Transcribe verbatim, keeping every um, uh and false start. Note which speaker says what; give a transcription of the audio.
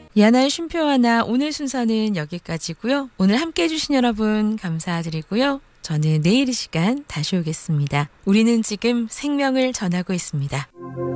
Speaker 1: 야나의 쉼표와 나 오늘 순서는 여기까지고요. 오늘 함께해 주신 여러분 감사드리고요. 저는 내일 이 시간 다시 오겠습니다. 우리는 지금 생명을 전하고 있습니다.